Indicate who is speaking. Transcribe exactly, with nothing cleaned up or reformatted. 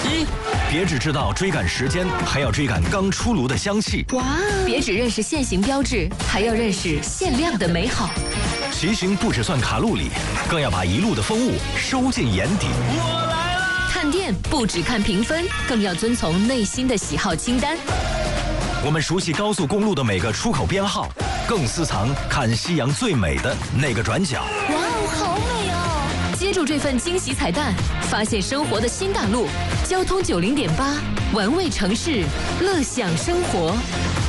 Speaker 1: 一。别只知道追赶时间，还要追赶刚出炉的香气。
Speaker 2: 哇！别只认识限行标志，还要认识限量的美好。
Speaker 1: 骑行不只算卡路里，更要把一路的风物收进眼底。
Speaker 3: 我来了！
Speaker 2: 看店不只看评分，更要遵从内心的喜好清单。
Speaker 1: 我们熟悉高速公路的每个出口编号，更私藏看夕阳最美的那个转角。
Speaker 2: 哇哦，好美哦！接住这份惊喜彩蛋，发现生活的新大陆。交通九零点八，玩味城市，乐享生活。